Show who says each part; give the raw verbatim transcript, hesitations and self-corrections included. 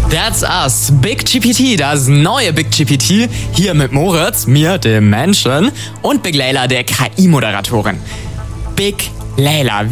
Speaker 1: That's Us, Big G P T, das neue Big G P T, hier mit Moritz, mir, dem Menschen, und Big Layla, der K I-Moderatorin. Big Layla,